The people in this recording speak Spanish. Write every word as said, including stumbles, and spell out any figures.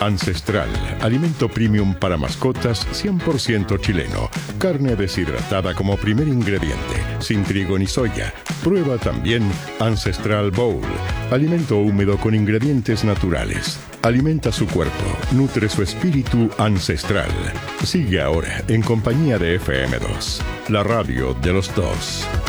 Ancestral, alimento premium para mascotas cien por ciento chileno. Carne deshidratada como primer ingrediente, sin trigo ni soya. Prueba también Ancestral Bowl, alimento húmedo con ingredientes naturales. Alimenta su cuerpo, nutre su espíritu ancestral. Sigue ahora en compañía de F M dos, la radio de los dos.